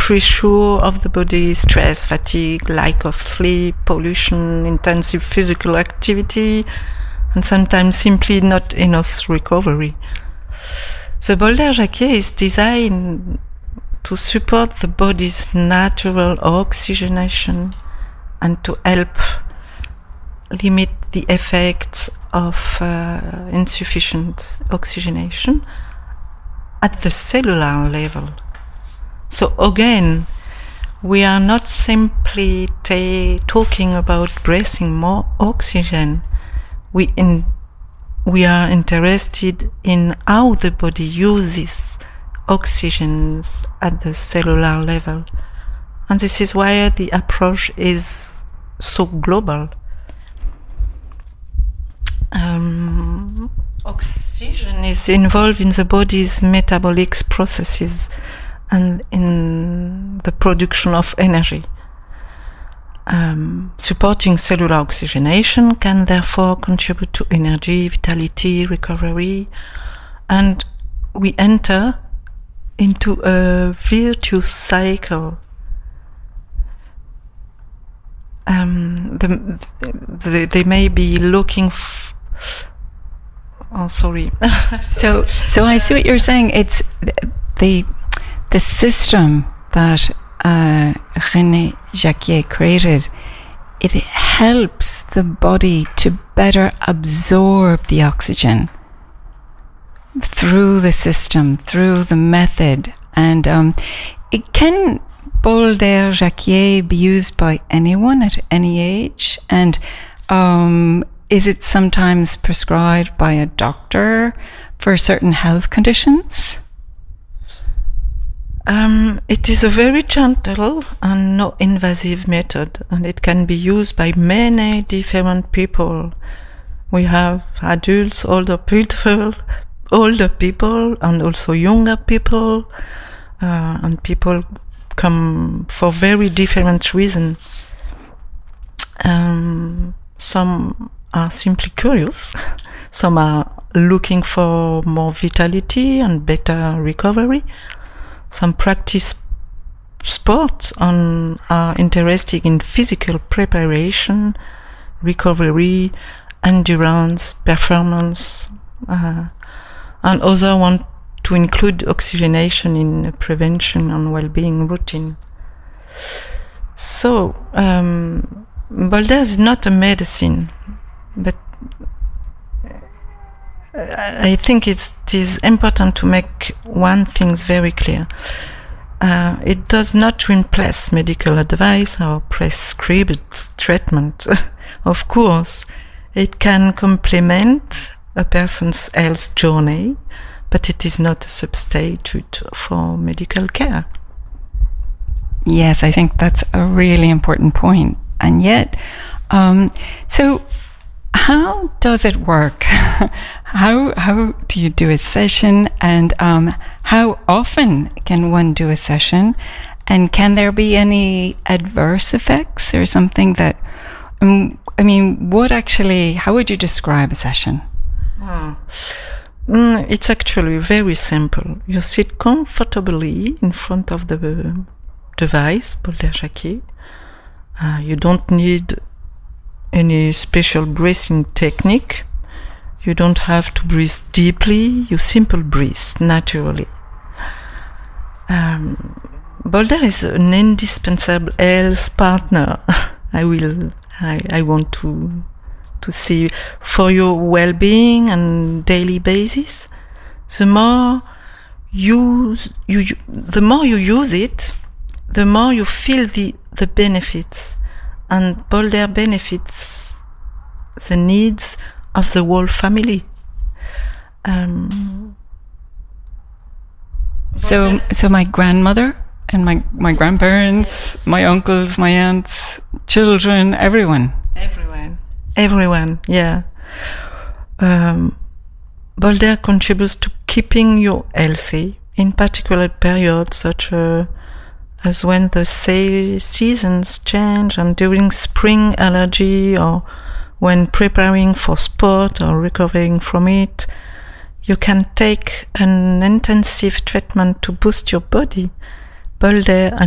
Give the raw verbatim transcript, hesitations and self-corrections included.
pressure of the body, stress, fatigue, lack of sleep, pollution, intensive physical activity, and sometimes simply not enough recovery. The Boulder Jacquier is designed to support the body's natural oxygenation and to help limit the effects of uh, insufficient oxygenation at the cellular level. So again, we are not simply ta- talking about breathing more oxygen. We in, we are interested in how the body uses oxygens at the cellular level. And this is why the approach is so global. Um, oxygen is involved in the body's metabolic processes and in the production of energy. Um, supporting cellular oxygenation can therefore contribute to energy, vitality, recovery, and we enter into a virtuous cycle. Um, the, the, they may be looking f- oh sorry so so I see what you're saying. It's the the system that uh, René Jacquier created. It helps the body to better absorb the oxygen through the system, through the method, and um, it can Boulder Jacquier be used by anyone at any age, and um, is it sometimes prescribed by a doctor for certain health conditions? Um, it is a very gentle and no invasive method, and it can be used by many different people. We have adults, older people, older people, and also younger people, uh, and people come for very different reasons. Um, some are simply curious, some are looking for more vitality and better recovery, some practice sports and are interested in physical preparation, recovery, endurance, performance, uh, and others want to include oxygenation in prevention and well-being routine. So, um, Boulder is not a medicine, but I think it's, it is important to make one thing very clear. Uh, it does not replace medical advice or prescribed treatment. Of course, it can complement a person's health journey, but it is not a substitute for medical care. Yes, I think that's a really important point. And yet, um, so how does it work? how how do you do a session, and um, how often can one do a session? And can there be any adverse effects or something that, um, I mean, what actually, how would you describe a session? Hmm. Mm, it's actually very simple. You sit comfortably in front of the device, Boulder Jacquier. Uh, you don't need any special breathing technique. You don't have to breathe deeply. You simply breathe naturally. Um, Boulder is an indispensable health partner. I will. I, I want to to see for your well-being and daily basis. The more you you the more you use it, the more you feel the the benefits, and Boulder benefits the needs of the whole family. Um, so, so my grandmother and my my grandparents, yes. My uncles, my aunts, children, everyone. Everyone. Everyone. Yeah. Um, Boulder contributes to keeping you healthy in particular periods such uh, as when the se- seasons change and during spring allergy, or when preparing for sport or recovering from it. You can take an intensive treatment to boost your body. Boulder